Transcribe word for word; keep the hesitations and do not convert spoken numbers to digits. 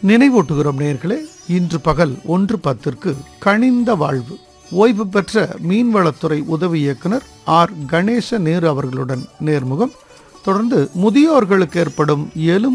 நினைவூட்டுகிறோம் நேயர்களே, இன்று பகல் ஒன்று பத்திற்கு கனிந்த வாழ்வு ஓய்வு பெற்ற மீன்வளத்துறை உதவி இயக்குனர் ஆர் கணேச நேரு அவர்களுடன் நேர்முகம். தொடர்ந்து முதியோர்களுக்கு ஏற்படும் எலும்பு